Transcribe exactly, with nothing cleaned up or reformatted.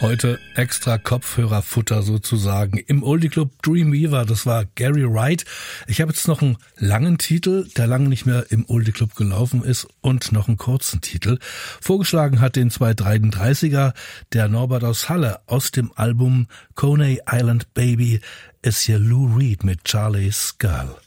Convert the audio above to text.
Heute extra Kopfhörerfutter sozusagen. Im Oldie Club Dreamweaver, das war Gary Wright. Ich habe jetzt noch einen langen Titel, der lange nicht mehr im Oldie Club gelaufen ist, und noch einen kurzen Titel. Vorgeschlagen hat den zweihundertdreiunddreißiger der Norbert aus Halle aus dem Album Coney Island Baby ist hier Lou Reed mit Charlie's Girl.